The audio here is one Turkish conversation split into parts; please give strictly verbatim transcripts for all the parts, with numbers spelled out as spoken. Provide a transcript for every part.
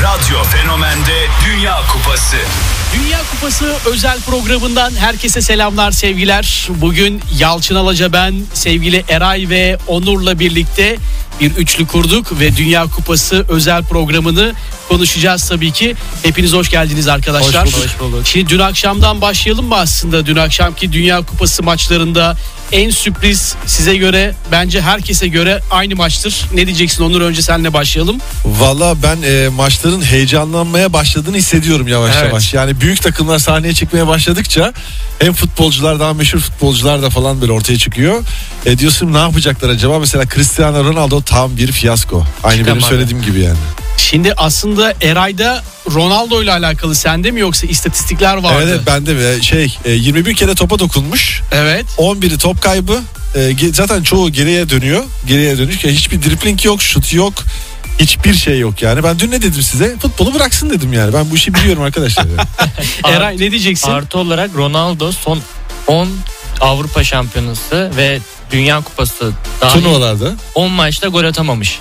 Radyo Fenomen'de Dünya Kupası. Dünya Kupası özel programından herkese selamlar, sevgiler. Bugün Yalçın Alaca, ben, sevgili Eray ve Onur'la birlikte bir üçlü kurduk ve Dünya Kupası özel programını konuşacağız tabii ki. Hepiniz hoş geldiniz arkadaşlar. Hoş bulduk, hoş bulduk. Şimdi dün akşamdan başlayalım mı aslında? Dün akşamki Dünya Kupası maçlarında en sürpriz size göre, bence herkese göre aynı maçtır. Ne diyeceksin Onur? Önce seninle başlayalım. Valla ben e, maçların heyecanlanmaya başladığını hissediyorum yavaş Evet. yavaş. Yani büyük takımlar sahneye çıkmaya başladıkça hem futbolcular, daha meşhur futbolcular da falan böyle ortaya çıkıyor. E, diyorsun ne yapacaklar acaba? Mesela Cristiano Ronaldo tam bir fiyasko. Aynı Çıkamadı. benim söylediğim gibi yani. Şimdi aslında Eray'da Ronaldo ile alakalı sende mi yoksa istatistikler vardı? Evet, bende de şey e, yirmi bir kere topa dokunmuş. Evet. on biri top kaybı. E, ge- zaten çoğu geriye dönüyor. Geriye dönüş. Yani hiçbir dribling yok, şut yok. Hiçbir şey yok yani. Ben dün ne dedim size? Futbolu bıraksın dedim yani. Ben bu işi biliyorum arkadaşlar. Yani. Eray ne diyeceksin? Artı olarak Ronaldo son on Avrupa Şampiyonası ve Dünya Kupası dahil Turnuvalarda. on maçta gol atamamış.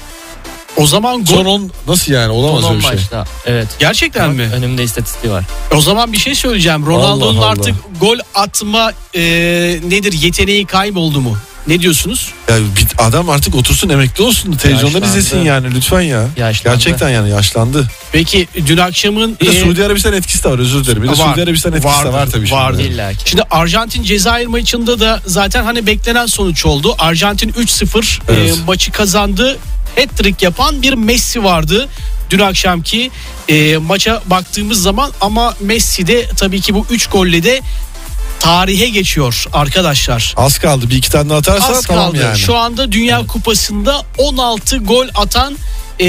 O zaman gol... Son on nasıl yani? Olamaz Son on öyle bir şey. maçta. Evet. Gerçekten mi? Önümde istatistiği var. O zaman bir şey söyleyeceğim. Ronaldo'nun Allah Allah. artık gol atma e, nedir, yeteneği kayboldu mu? Ne diyorsunuz? Ya bir adam artık otursun, emekli olsun, televizyondan Yaşlandı. izlesin yani lütfen ya. Yaşlandı. Gerçekten yani yaşlandı. Peki dün akşamın... Bir de e, Suudi Arabistan etkisi de var, özür dilerim. Bir de Var. Suudi Arabistan etkisi Vardır, de var tabii şimdi. vardır. İlla ki. Şimdi Arjantin Cezayir maçında da zaten hani beklenen sonuç oldu. Arjantin üç sıfır Evet. e, maçı kazandı. Hat-trick yapan bir Messi vardı dün akşamki e, maça baktığımız zaman, ama Messi de tabii ki bu üç golle de tarihe geçiyor arkadaşlar. Az kaldı, bir iki tane daha atarsa Az tamam kaldı. yani. Şu anda Dünya Kupası'nda on altı gol atan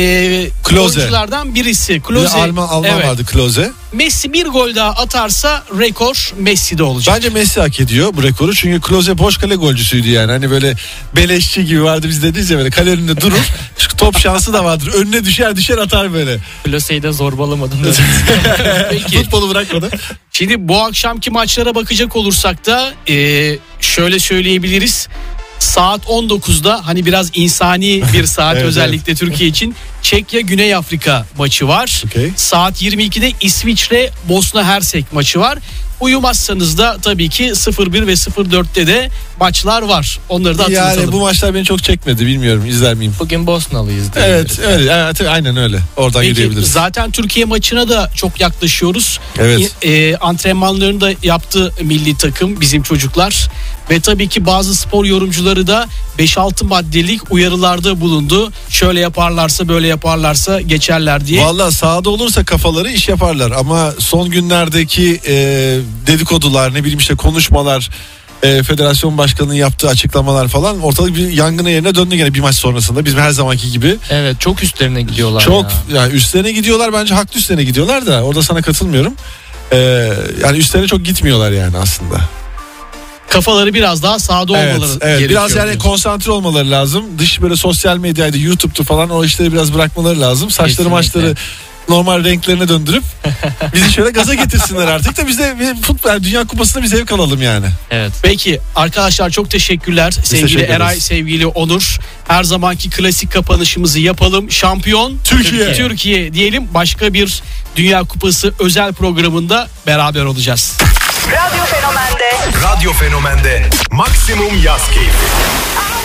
e, Klose. oyunculardan birisi. Bir de Klose. Alman, Alman Evet. vardı, Klose. Messi bir gol daha atarsa rekor Messi'de olacak. Bence Messi hak ediyor bu rekoru. Çünkü Klose boş kale golcüsüydü yani. Hani böyle beleşçi gibi vardı, biz dediğiz ya, böyle kale önünde durur. Şu top şansı da vardır. Önüne düşer düşer atar böyle. Klose'yi de zorbalamadım. Peki. Futbolu bırakmadı. Şimdi bu akşamki maçlara bakacak olursak da e, şöyle söyleyebiliriz. Saat on dokuzda hani biraz insani bir saat Evet, özellikle Türkiye için Çekya Güney Afrika maçı var. Okay. Saat yirmi ikide İsviçre Bosna Hersek maçı var. Uyumazsanız da tabii ki sıfır bir ve sıfır dörtte de maçlar var. Onları da hatırlatalım. Yani bu maçlar beni çok çekmedi, bilmiyorum izler miyim? Bugün Bosnalıyız. diye. Evet, öyle, evet, aynen öyle. Oradan Peki, yürüyebiliriz. zaten Türkiye maçına da çok yaklaşıyoruz. Evet. E, antrenmanlarını da yaptı milli takım, bizim çocuklar. Ve tabii ki bazı spor yorumcuları da beş altı maddelik uyarılarda bulundu. Şöyle yaparlarsa, böyle yaparlarsa geçerler diye. Vallahi sahada olursa kafaları iş yaparlar, ama son günlerdeki e, dedikodular, ne bileyim işte konuşmalar, e, federasyon başkanının yaptığı açıklamalar falan, ortalık bir yangına yerine döndü gene bir maç sonrasında, bizim her zamanki gibi. Evet, çok üstlerine gidiyorlar. Çok ya. yani üstlerine gidiyorlar, bence haklı üstlerine gidiyorlar da, orada sana katılmıyorum. E, yani üstlerine çok gitmiyorlar yani aslında. Kafaları biraz daha sahada Evet, olmaları evet. gerekiyor. Biraz yani diyorsun. konsantre olmaları lazım. Dış böyle sosyal medyaydı, YouTube'du falan, o işleri biraz bırakmaları lazım. Saçları Kesinlikle. maçları normal renklerine döndürüp bizi şöyle gaza getirsinler artık da biz de bir futbol, yani Dünya Kupası'nda bir zevk alalım yani. Evet. Peki arkadaşlar, çok teşekkürler. Sevgili teşekkür Eray, ederiz. sevgili Onur. Her zamanki klasik kapanışımızı yapalım. Şampiyon Türkiye. Türkiye diyelim. Başka bir Dünya Kupası özel programında beraber olacağız. Radyo Fenomen'de Radyo Fenomen'de maksimum yaz keyfi.